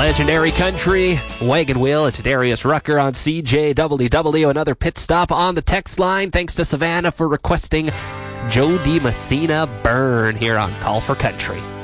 Legendary Country, Wagon Wheel. It's Darius Rucker on CJWW. Another pit stop on the text line. Thanks to Savannah for requesting Joe DiMessina Burn here on Call for Country.